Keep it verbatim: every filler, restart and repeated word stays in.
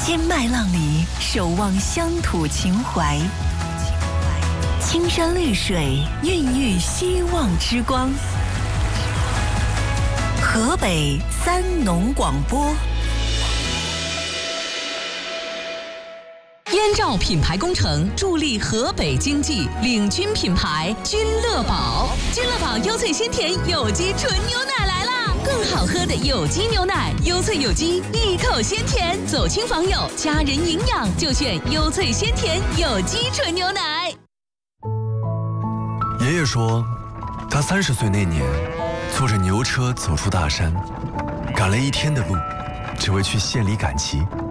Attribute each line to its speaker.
Speaker 1: 千麦浪里守望乡土情怀，青山绿水孕育希望之光。河北三农广播。
Speaker 2: 燕赵品牌工程助力河北经济，领军品牌君乐宝。君乐宝优萃鲜甜有机纯牛奶来啦！更好喝的有机牛奶，优萃有机，一口鲜甜，走亲访友，家人营养就选优萃鲜甜有机纯牛奶。
Speaker 3: 爷爷说，他三十岁那年，坐着牛车走出大山，赶了一天的路，只为去县里赶集。